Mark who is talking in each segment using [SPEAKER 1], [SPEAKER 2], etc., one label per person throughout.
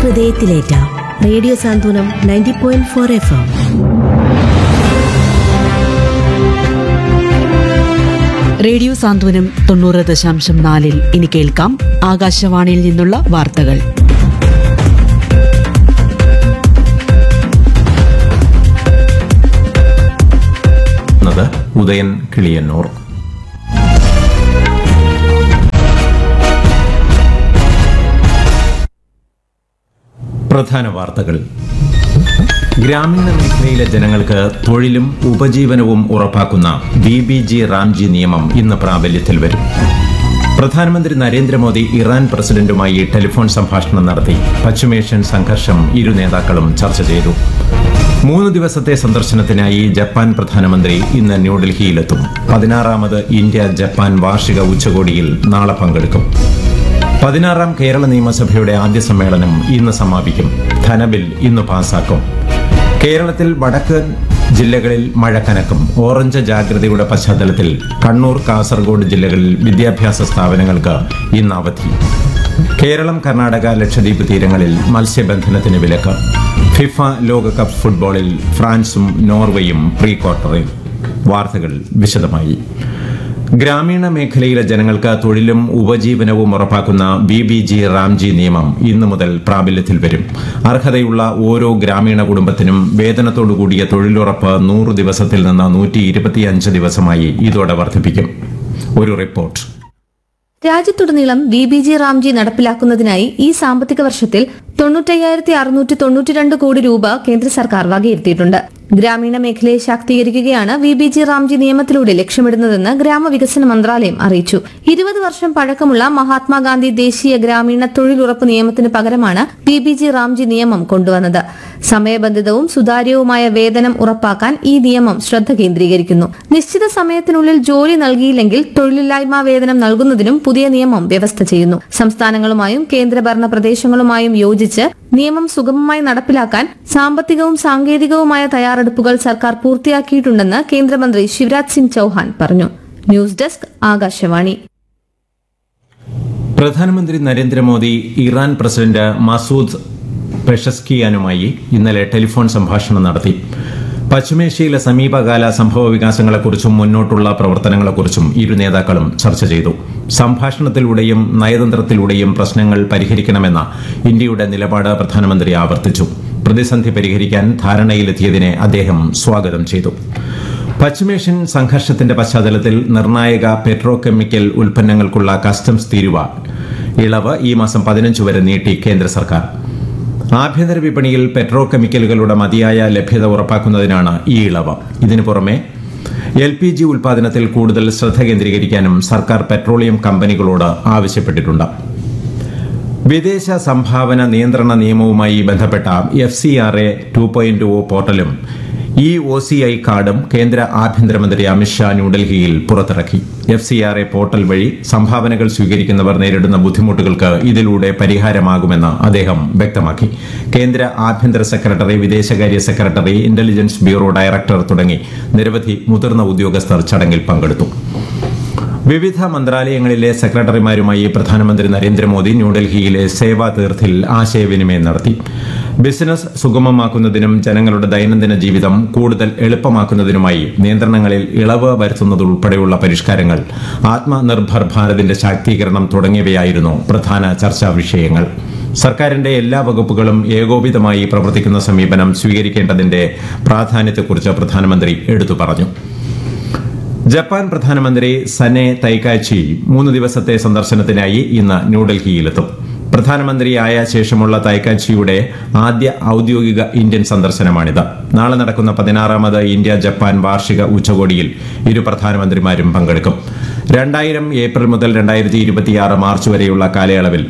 [SPEAKER 1] ഹൃദയത്തിലേറ്റ radio സാന്ത്വനം 90.4 FM.
[SPEAKER 2] Radio സാന്ത്വനം 90.4 ഇനി കേൾക്കാം ആകാശവാണിയിൽ നിന്നുള്ള വാർത്തകൾ.
[SPEAKER 3] ഉദയൻ കിളിയന്നൂർ. പ്രധാന വാർത്തകൾ. ഗ്രാമീണ മേഖലയിലെ ജനങ്ങൾക്ക് തൊഴിലും ഉപജീവനവും ഉറപ്പാക്കുന്ന BBG റാംജി നിയമം ഇന്ന് പ്രാബല്യത്തിൽ വരും. പ്രധാനമന്ത്രി നരേന്ദ്രമോദി ഇറാൻ പ്രസിഡന്റുമായി ടെലിഫോൺ സംഭാഷണം നടത്തി. പശ്ചിമേഷ്യൻ സംഘർഷം ഇരു നേതാക്കളും ചർച്ച ചെയ്തു. 3 ദിവസത്തെ സന്ദർശനത്തിനായി ജപ്പാൻ പ്രധാനമന്ത്രി ഇന്ന് ന്യൂഡൽഹിയിലെത്തും. 16ാമത് ഇന്ത്യ ജപ്പാൻ വാർഷിക ഉച്ചകോടിയിൽ നാളെ പങ്കെടുക്കും. 16ാം കേരള നിയമസഭയുടെ ആദ്യ സമ്മേളനം ഇന്ന് സമാപിക്കും. ധനബിൽ ഇന്ന് പാസാക്കും. കേരളത്തിൽ വടക്കൻ ജില്ലകളിൽ മഴ കനക്കും. ഓറഞ്ച് ജാഗ്രതയുടെ പശ്ചാത്തലത്തിൽ കണ്ണൂർ, കാസർഗോഡ് ജില്ലകളിൽ വിദ്യാഭ്യാസ സ്ഥാപനങ്ങൾക്ക് ഇന്ന് അവധി. കേരളം, കർണാടക, ലക്ഷദ്വീപ് തീരങ്ങളിൽ മത്സ്യബന്ധനത്തിന് വിലക്ക്. ഫിഫ ലോകകപ്പ് ഫുട്ബോളിൽ ഫ്രാൻസും നോർവേയും പ്രീ ക്വാർട്ടറിൽ. വാർത്തകൾ വിശദമായി. ഗ്രാമീണ മേഖലയിലെ ജനങ്ങൾക്ക് തൊഴിലും ഉപജീവനവും ഉറപ്പാക്കുന്ന BBG റാംജി നിയമം ഇന്നു മുതൽ പ്രാബല്യത്തിൽ വരും. അർഹതയുള്ള ഓരോ ഗ്രാമീണ കുടുംബത്തിനും വേതനത്തോടുകൂടിയ തൊഴിലുറപ്പ് 100 ദിവസത്തിൽ നിന്ന് 125 ദിവസമായി ഇതോടെ വർദ്ധിപ്പിക്കും. ഒരു റിപ്പോർട്ട്.
[SPEAKER 4] രാജ്യത്തുടനീളം BBG റാംജി നടപ്പിലാക്കുന്നതിനായി ഈ സാമ്പത്തിക വർഷത്തിൽ 95,692 കോടി രൂപ കേന്ദ്ര സർക്കാർ വകയിരുത്തിയിട്ടുണ്ട്. ഗ്രാമീണ മേഖലയെ ശാക്തീകരിക്കുകയാണ് BBG റാംജി നിയമത്തിലൂടെ ലക്ഷ്യമിടുന്നതെന്ന് ഗ്രാമവികസന മന്ത്രാലയം അറിയിച്ചു. 20 വർഷം പഴക്കമുള്ള മഹാത്മാഗാന്ധി ദേശീയ ഗ്രാമീണ തൊഴിലുറപ്പ് നിയമത്തിന് പകരമാണ് BBG റാംജി നിയമം കൊണ്ടുവന്നത്. സമയബന്ധിതവും സുതാര്യവുമായ വേതനം ഉറപ്പാക്കാൻ ഈ നിയമം ശ്രദ്ധ കേന്ദ്രീകരിക്കുന്നു. നിശ്ചിത സമയത്തിനുള്ളിൽ ജോലി നൽകിയില്ലെങ്കിൽ തൊഴിലില്ലായ്മ വേതനം നൽകുന്നതിനും പുതിയ നിയമം വ്യവസ്ഥ ചെയ്യുന്നു. സംസ്ഥാനങ്ങളുമായും കേന്ദ്രഭരണ പ്രദേശങ്ങളുമായും യോജിച്ച് നിയമം സുഗമമായി നടപ്പിലാക്കാൻ സാമ്പത്തികവും സാങ്കേതികവുമായ തയ്യാറെടുപ്പുകൾ സർക്കാർ പൂർത്തിയാക്കിയിട്ടുണ്ടെന്ന് കേന്ദ്രമന്ത്രി ശിവരാജ് സിംഗ് ചൌഹാൻ പറഞ്ഞു. News desk, Akashvani.
[SPEAKER 3] പ്രധാനമന്ത്രി നരേന്ദ്രമോദി ഇറാൻ പ്രസിഡന്റ് മസൂദ് പെഷസ്കിയാനുമായി ഇന്നലെ ടെലിഫോൺ സംഭാഷണം നടത്തി. പശ്ചിമേഷ്യയിലെ സമീപകാല സംഭവ വികാസങ്ങളെക്കുറിച്ചും മുന്നോട്ടുള്ള പ്രവർത്തനങ്ങളെക്കുറിച്ചും ഇരു നേതാക്കളും ചർച്ച ചെയ്തു. സംഭാഷണത്തിലൂടെയും നയതന്ത്രത്തിലൂടെയും പ്രശ്നങ്ങൾ പരിഹരിക്കണമെന്ന ഇന്ത്യയുടെ നിലപാട് പ്രധാനമന്ത്രി ആവർത്തിച്ചു. പ്രതിസന്ധി പരിഹരിക്കാൻ ധാരണയിലെത്തിയതിനെ അദ്ദേഹം സ്വാഗതം ചെയ്തു. പശ്ചിമേഷ്യൻ സംഘർഷത്തിന്റെ പശ്ചാത്തലത്തിൽ നിർണായക പെട്രോ കെമിക്കൽ ഉൽപ്പന്നങ്ങൾക്കുള്ള കസ്റ്റംസ് തീരുവ ഇളവ് ഈ മാസം 15 വരെ നീട്ടി കേന്ദ്ര സർക്കാർ. ആഭ്യന്തര വിപണിയിൽ പെട്രോ കെമിക്കലുകളുടെ മതിയായ ലഭ്യത ഉറപ്പാക്കുന്നതിനാണ് ഈ ഇളവ്. ഇതിനു പുറമെ LPG ഉൽപാദനത്തിൽ കൂടുതൽ ശ്രദ്ധ കേന്ദ്രീകരിക്കാനും സർക്കാർ പെട്രോളിയം കമ്പനികളോട് ആവശ്യപ്പെട്ടിട്ടുണ്ട്. വിദേശ സംഭാവന നിയന്ത്രണ നിയമവുമായി ബന്ധപ്പെട്ട FCRA 2.0 പോർട്ടലും OCI കാർഡും കേന്ദ്ര ആഭ്യന്തരമന്ത്രി അമിത്ഷാ ന്യൂഡൽഹിയിൽ പുറത്തിറക്കി. FCRA പോർട്ടൽ വഴി സംഭാവനകൾ സ്വീകരിക്കുന്നവർ നേരിടുന്ന ബുദ്ധിമുട്ടുകൾക്ക് ഇതിലൂടെ പരിഹാരമാകുമെന്ന് അദ്ദേഹം വ്യക്തമാക്കി. കേന്ദ്ര ആഭ്യന്തര സെക്രട്ടറി, വിദേശകാര്യ സെക്രട്ടറി, ഇന്റലിജൻസ് ബ്യൂറോ ഡയറക്ടർ തുടങ്ങി നിരവധി മുതിർന്ന ഉദ്യോഗസ്ഥർ ചടങ്ങിൽ പങ്കെടുത്തു. വിവിധ മന്ത്രാലയങ്ങളിലെ സെക്രട്ടറിമാരുമായി പ്രധാനമന്ത്രി നരേന്ദ്രമോദി ന്യൂഡൽഹിയിലെ സേവാ തീർത്ഥിൽ ആശയവിനിമയം നടത്തി. ബിസിനസ് സുഗമമാക്കുന്നതിനും ജനങ്ങളുടെ ദൈനംദിന ജീവിതം കൂടുതൽ എളുപ്പമാക്കുന്നതിനുമായി നിയന്ത്രണങ്ങളിൽ ഇളവ് വരുത്തുന്നതുൾപ്പെടെയുള്ള പരിഷ്കാരങ്ങൾ, ആത്മനിർഭർ ഭാരതിന്റെ ശാക്തീകരണം തുടങ്ങിയവയായിരുന്നു പ്രധാന ചർച്ചാ വിഷയങ്ങൾ. സർക്കാരിന്റെ എല്ലാ വകുപ്പുകളും ഏകോപിതമായി പ്രവർത്തിക്കുന്ന സമീപനം സ്വീകരിക്കേണ്ടതിന്റെ പ്രാധാന്യത്തെക്കുറിച്ച് പ്രധാനമന്ത്രി എടുത്തു പറഞ്ഞു. ജപ്പാൻ പ്രധാനമന്ത്രി സനെ തൈകാച്ചി 3 ദിവസത്തെ സന്ദർശനത്തിനായി ഇന്ന് ന്യൂഡൽഹിയിലെത്തും. പ്രധാനമന്ത്രിയായ ശേഷമുള്ള തൈകാച്ചിയുടെ ആദ്യ ഔദ്യോഗിക ഇന്ത്യൻ സന്ദർശനമാണിത്. നാളെ നടക്കുന്ന 16ാമത് ഇന്ത്യ ജപ്പാൻ വാർഷിക ഉച്ചകോടിയിൽ ഇരു പ്രധാനമന്ത്രിമാരും പങ്കെടുക്കും. 2000 ഏപ്രിൽ മുതൽ 2026 മാർച്ച് വരെയുള്ള കാലയളവിൽ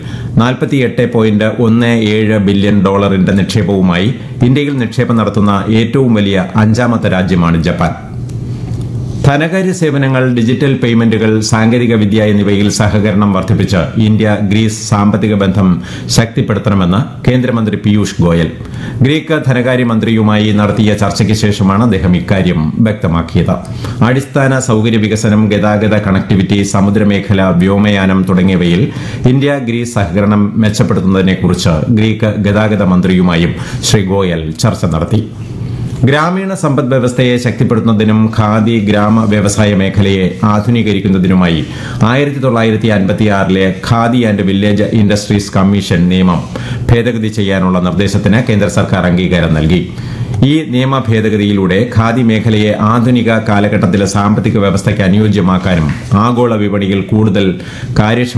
[SPEAKER 3] $48.17 ബില്യൺ നിക്ഷേപവുമായി ഇന്ത്യയിൽ നിക്ഷേപം നടത്തുന്ന ഏറ്റവും വലിയ 5ാമത്തെ രാജ്യമാണ് ജപ്പാൻ. ധനകാര്യ സേവനങ്ങൾ, ഡിജിറ്റൽ പേയ്മെന്റുകൾ, സാങ്കേതിക വിദ്യ എന്നിവയിൽ സഹകരണം വർദ്ധിപ്പിച്ച് ഇന്ത്യ ഗ്രീസ് സാമ്പത്തിക ബന്ധം ശക്തിപ്പെടുത്തണമെന്ന് കേന്ദ്രമന്ത്രി പീയൂഷ് ഗോയൽ. ഗ്രീക്ക് ധനകാര്യമന്ത്രിയുമായി നടത്തിയ ചർച്ചയ്ക്ക് ശേഷമാണ് അദ്ദേഹം ഇക്കാര്യം വ്യക്തമാക്കിയത്. അടിസ്ഥാന സൌകര്യ വികസനം, ഗതാഗത കണക്ടിവിറ്റി, സമുദ്രമേഖല, വ്യോമയാനം തുടങ്ങിയവയിൽ ഇന്ത്യ ഗ്രീസ് സഹകരണം മെച്ചപ്പെടുത്തുന്നതിനെക്കുറിച്ച് ഗ്രീക്ക് ഗതാഗത മന്ത്രിയുമായും ശ്രീ ഗോയൽ ചർച്ച നടത്തി. ഗ്രാമീണ സമ്പദ് വ്യവസ്ഥയെ ശക്തിപ്പെടുത്തുന്നതിനും ഖാദി ഗ്രാമ വ്യവസായ മേഖലയെ ആധുനീകരിക്കുന്നതിനുമായി 1956 khadi and village industries commission നിയമം ഭേദഗതി ചെയ്യാനുള്ള നിർദ്ദേശത്തിന് കേന്ദ്ര സർക്കാർ അംഗീകാരം നൽകി. ഈ നിയമ ഭേദഗതിയിലൂടെ ഖാദി മേഖലയെ ആധുനിക കാലഘട്ടത്തിലെ സാമ്പത്തിക വ്യവസ്ഥയ്ക്ക് അനുയോജ്യമാക്കാനും ആഗോള വിപണിയിൽ കൂടുതൽ കാര്യക്ഷമ